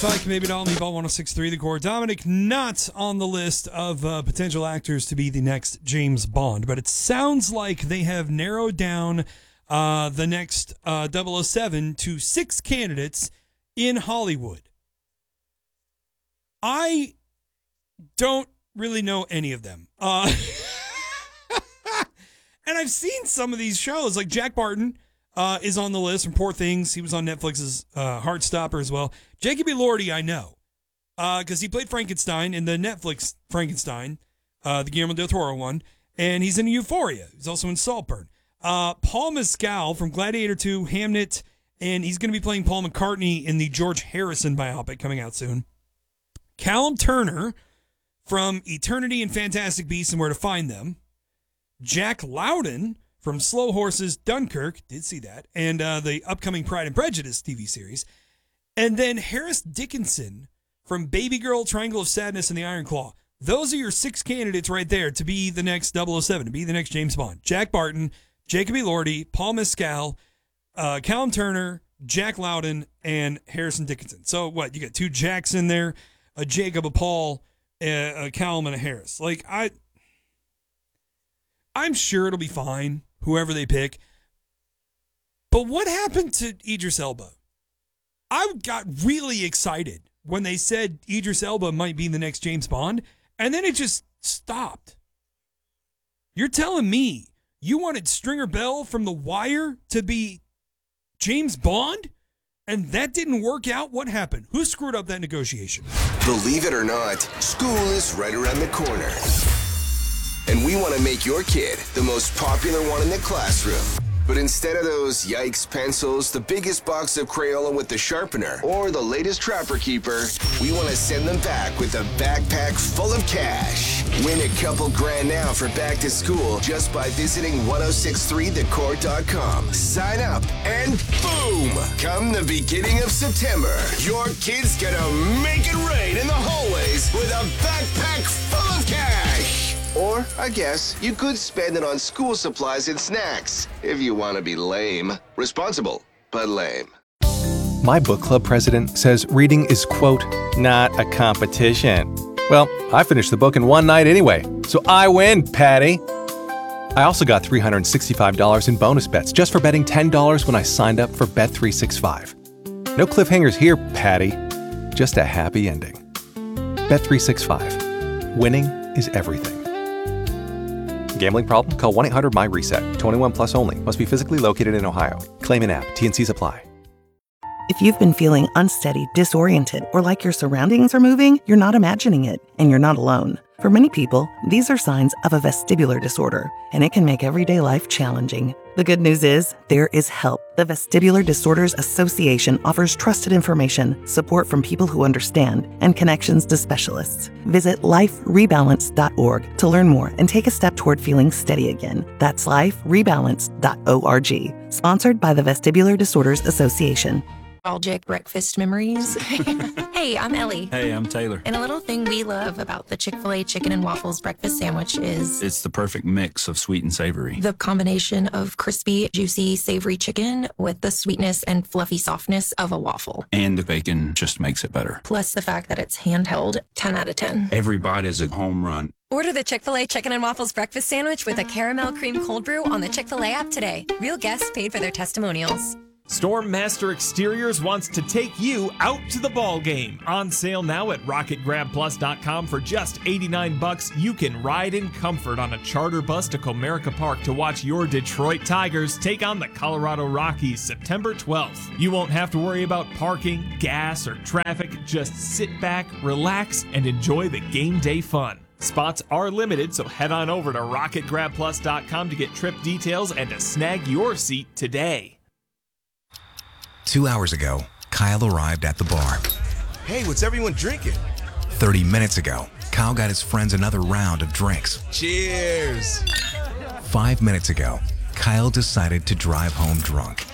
Fike, maybe not only Ball 106.3 The Core. Dominic not on the list of potential actors to be the next James Bond, but it sounds like they have narrowed down the next 007 to 6 candidates in Hollywood. I don't really know any of them. And I've seen some of these shows, like Jack Barton is on the list from Poor Things. He was on Netflix's Heartstopper as well. Jacob Elordi, I know, because he played Frankenstein in the Netflix Frankenstein, the Guillermo del Toro one, and he's in Euphoria. He's also in Saltburn. Paul Mescal from Gladiator 2, Hamnet, and he's going to be playing Paul McCartney in the George Harrison biopic coming out soon. Callum Turner from Eternity and Fantastic Beasts and Where to Find Them. Jack Loudon from Slow Horses, Dunkirk, did see that, and the upcoming Pride and Prejudice TV series. And then Harris Dickinson from Baby Girl, Triangle of Sadness, and The Iron Claw. Those are your 6 candidates right there to be the next 007, to be the next James Bond. Jack Barton, Jacob Elordi, Paul Mescal, Callum Turner, Jack Loudon, and Harrison Dickinson. So what, you got 2 Jacks in there, a Jacob, a Paul, a Callum, and a Harris. Like, I'm sure it'll be fine, whoever they pick. But what happened to Idris Elba? I got really excited when they said Idris Elba might be the next James Bond, and then it just stopped. You're telling me you wanted Stringer Bell from The Wire to be James Bond? And that didn't work out? What happened? Who screwed up that negotiation? Believe it or not, school is right around the corner. And we want to make your kid the most popular one in the classroom. But instead of those yikes pencils, the biggest box of Crayola with the sharpener, or the latest Trapper Keeper, we want to send them back with a backpack full of cash. Win a couple grand now for back to school just by visiting 1063thecourt.com. Sign up and boom! Come the beginning of September, your kid's gonna make it rain in the hallways with a backpack full of cash. Or, I guess, you could spend it on school supplies and snacks, if you want to be lame. Responsible, but lame. My book club president says reading is, quote, not a competition. Well, I finished the book in one night anyway, so I win, Patty. I also got $365 in bonus bets just for betting $10 when I signed up for Bet365. No cliffhangers here, Patty. Just a happy ending. Bet365. Winning is everything. Gambling problem? Call 1-800-MY-RESET. 21 plus only. Must be physically located in Ohio. Claim in app. T&Cs apply. If you've been feeling unsteady, disoriented, or like your surroundings are moving, you're not imagining it, and you're not alone. For many people, these are signs of a vestibular disorder, and it can make everyday life challenging. The good news is, there is help. The Vestibular Disorders Association offers trusted information, support from people who understand, and connections to specialists. Visit liferebalance.org to learn more and take a step toward feeling steady again. That's liferebalance.org. Sponsored by the Vestibular Disorders Association. Nostalgic breakfast memories. Hey, I'm Ellie. Hey, I'm Taylor. And a little thing we love about the Chick-fil-A chicken and waffles breakfast sandwich is It's the perfect mix of sweet and savory. the combination of crispy, juicy, savory chicken with the sweetness and fluffy softness of a waffle. And the bacon just makes it better. Plus the fact that it's handheld, 10 out of 10. Every bite is a home run. Order the Chick-fil-A Chicken and Waffles breakfast sandwich with a caramel cream cold brew on the Chick-fil-A app today. Real guests paid for their testimonials. Storm Master Exteriors wants to take you out to the ball game. On sale now at RocketGrabPlus.com for just $89. You can ride in comfort on a charter bus to Comerica Park to watch your Detroit Tigers take on the Colorado Rockies September 12th. You won't have to worry about parking, gas, or traffic. Just sit back, relax, and enjoy the game day fun. Spots are limited, so head on over to RocketGrabPlus.com to get trip details and to snag your seat today. 2 hours ago, Kyle arrived at the bar. Hey, what's everyone drinking? 30 minutes ago, Kyle got his friends another round of drinks. Cheers! 5 minutes ago, Kyle decided to drive home drunk.